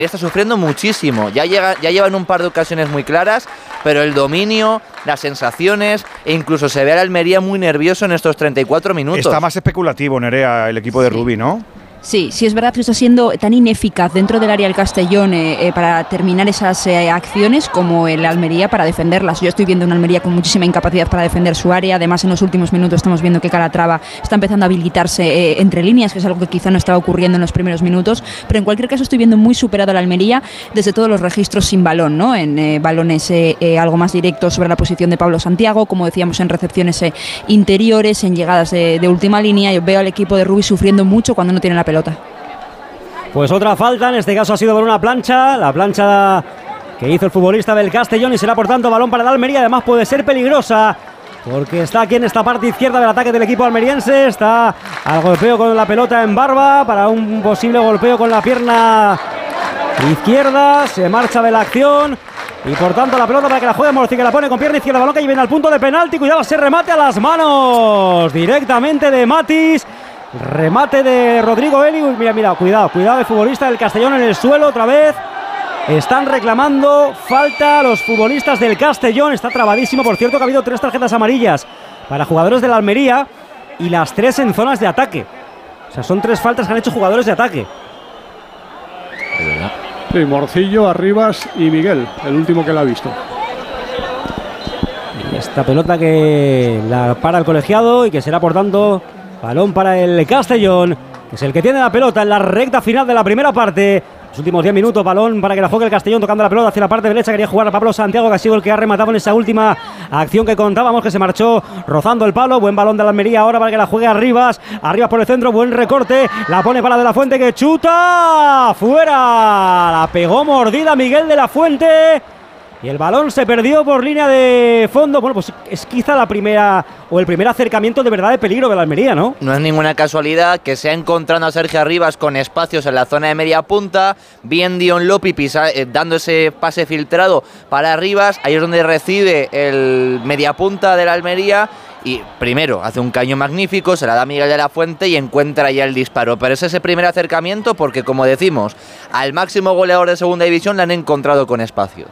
está sufriendo muchísimo, ya llevan un par de ocasiones muy claras, pero el dominio, las sensaciones, e incluso se ve al Almería muy nervioso en estos 34 minutos. Está más especulativo, Nerea, el equipo de Rubí, ¿no? Sí, es verdad que está siendo tan ineficaz dentro del área del Castellón para terminar esas acciones como el Almería para defenderlas. Yo estoy viendo una Almería con muchísima incapacidad para defender su área. Además, en los últimos minutos estamos viendo que Calatrava está empezando a habilitarse entre líneas, que es algo que quizá no estaba ocurriendo en los primeros minutos. Pero en cualquier caso estoy viendo muy superado al Almería desde todos los registros sin balón, ¿no? En balones algo más directos sobre la posición de Pablo Santiago, como decíamos, en recepciones interiores, en llegadas de última línea. Yo veo al equipo de Rubí sufriendo mucho cuando no tiene la pelota. Pues otra falta, en este caso ha sido por una plancha, la plancha que hizo el futbolista del Castellón, y será por tanto balón para el Almería. Además puede ser peligrosa porque está aquí en esta parte izquierda del ataque del equipo almeriense, está al golpeo con la pelota en Barba para un posible golpeo con la pierna izquierda, se marcha de la acción y por tanto la pelota para que la juegue Morci, que la pone con pierna izquierda, balón que viene al punto de penalti, cuidado, ese remate a las manos directamente de Matis. Remate de Rodrigo Eli. Mira, cuidado el futbolista del Castellón en el suelo otra vez. Están reclamando falta los futbolistas del Castellón. Está trabadísimo, por cierto, que ha habido 3 tarjetas amarillas para jugadores de la Almería y las 3 en zonas de ataque. O sea, son 3 faltas que han hecho jugadores de ataque. Sí, Morcillo, Arribas y Miguel, el último que la ha visto. Esta pelota que la para el colegiado y que será por tanto balón para el Castellón, que es el que tiene la pelota en la recta final de la primera parte. Los últimos 10 minutos, balón para que la juegue el Castellón, tocando la pelota hacia la parte derecha. Quería jugar a Pablo Santiago, que ha sido el que ha rematado en esa última acción que contábamos, que se marchó rozando el palo. Buen balón de la Almería ahora para que la juegue Arribas por el centro, buen recorte, la pone para De la Fuente, que chuta, fuera, la pegó mordida Miguel De la Fuente. Y el balón se perdió por línea de fondo. Bueno, pues es quizá la primera o el primer acercamiento de verdad de peligro de la Almería, ¿no? No es ninguna casualidad que se ha encontrado a Sergio Arribas con espacios en la zona de media punta. Bien Dion Lopi dando ese pase filtrado para Arribas. Ahí es donde recibe el media punta de la Almería. Y primero hace un caño magnífico, se la da Miguel De la Fuente y encuentra ya el disparo. Pero es ese primer acercamiento porque, como decimos, al máximo goleador de segunda división le han encontrado con espacios.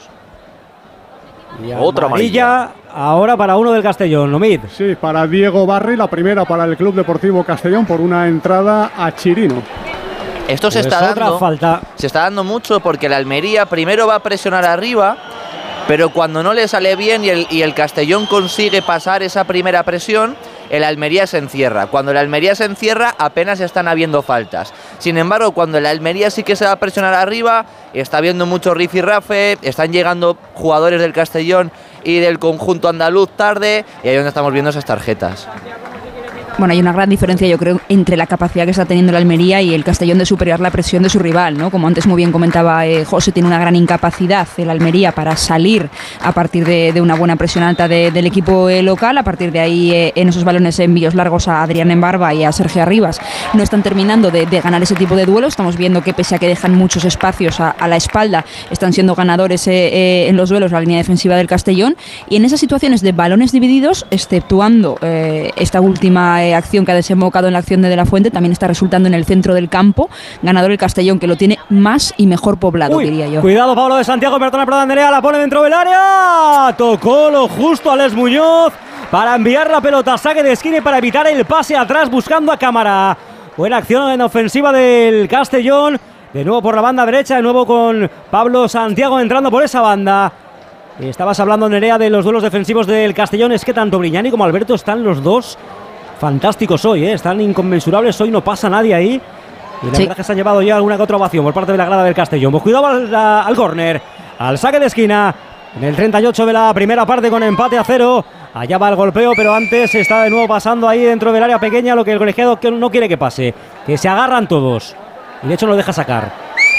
Y otra amarilla ahora para uno del Castellón, Omid. Sí, para Diego Barri, la primera para el Club Deportivo Castellón por una entrada a Chirino. Esto se está dando mucho porque la Almería primero va a presionar arriba, pero cuando no le sale bien y el Castellón consigue pasar esa primera presión, el Almería se encierra. Cuando el Almería se encierra, apenas están habiendo faltas. Sin embargo, cuando el Almería sí que se va a presionar arriba, está habiendo mucho rifirrafe, están llegando jugadores del Castellón y del conjunto andaluz tarde, y ahí es donde estamos viendo esas tarjetas. Bueno, hay una gran diferencia, yo creo, entre la capacidad que está teniendo la Almería y el Castellón de superar la presión de su rival, ¿no? Como antes muy bien comentaba José, tiene una gran incapacidad el Almería para salir a partir de una buena presión alta del equipo local. A partir de ahí, en esos balones envíos largos a Adrián Embarba y a Sergio Arribas, no están terminando de ganar ese tipo de duelos. Estamos viendo que pese a que dejan muchos espacios a la espalda, están siendo ganadores en los duelos la línea defensiva del Castellón. Y en esas situaciones de balones divididos, exceptuando esta última acción que ha desembocado en la acción de la Fuente, también está resultando en el centro del campo, ganador el Castellón, que lo tiene más y mejor poblado, diría yo. Cuidado, Pablo de Santiago, perdona, Nerea, la pone dentro del área, tocó lo justo a Les Muñoz para enviar la pelota a saque de esquina y para evitar el pase atrás buscando a Cámara. Buena acción en ofensiva del Castellón, de nuevo por la banda derecha, de nuevo con Pablo Santiago entrando por esa banda. Estabas hablando, Nerea, de los duelos defensivos del Castellón. Es que tanto Brignani como Alberto están los dos fantásticos hoy, están inconmensurables hoy, no pasa nadie ahí. Y la verdad es que se han llevado ya alguna que otra ovación por parte de la grada del Castellón. Pues cuidado al córner, al saque de esquina, en el 38 de la primera parte con empate a 0. Allá va el golpeo, pero antes está de nuevo pasando ahí dentro del área pequeña lo que el colegiado no quiere que pase, que se agarran todos. Y de hecho no lo deja sacar.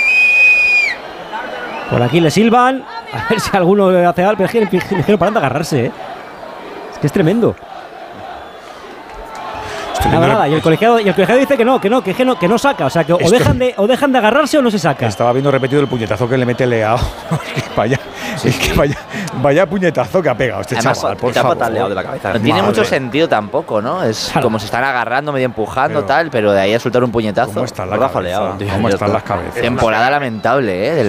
Por aquí le silban, a ver si alguno hace algo, pero es que no paran de agarrarse, Es que es tremendo. Nada, y el colegiado dice que no saca, o sea que o dejan de agarrarse o no se saca. Estaba viendo repetido el puñetazo que le mete Leao. Es que Vaya puñetazo que ha pegado este Además, chaval, por Te ha favor. pataleado de la cabeza. No tiene Madre. mucho sentido tampoco, ¿no? Es Claro. como se están agarrando, medio empujando, Pero- tal, pero de ahí a soltar un puñetazo. ¿Cómo está la Rafaleado, cabeza? tío, ¿Cómo ya están está. las cabezas? Temporada lamentable, ¿eh?